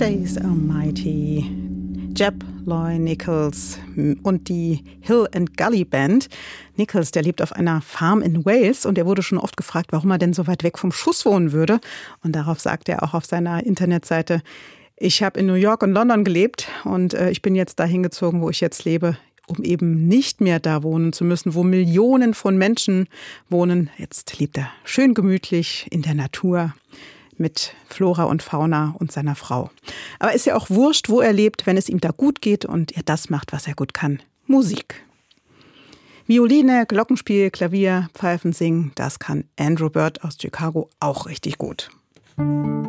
Days Almighty. Jeb Loy Nichols und die Hill and Gully Band. Nichols, der lebt auf einer Farm in Wales und er wurde schon oft gefragt, warum er denn so weit weg vom Schuss wohnen würde. Und darauf sagt er auch auf seiner Internetseite: Ich habe in New York und London gelebt und ich bin jetzt dahin gezogen, wo ich jetzt lebe, um eben nicht mehr da wohnen zu müssen, wo Millionen von Menschen wohnen. Jetzt lebt er schön gemütlich in der Natur mit Flora und Fauna und seiner Frau. Aber ist ja auch wurscht, wo er lebt, wenn es ihm da gut geht und er das macht, was er gut kann: Musik. Violine, Glockenspiel, Klavier, Pfeifen singen, das kann Andrew Bird aus Chicago auch richtig gut.